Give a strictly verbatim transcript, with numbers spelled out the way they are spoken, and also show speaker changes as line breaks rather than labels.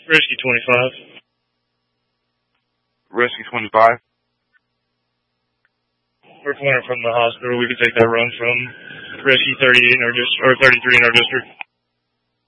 Rescue twenty-five.
Rescue twenty-five.
We're pointing from the hospital. We can take that run from Rescue thirty-eight in our dis- or thirty-three in our district.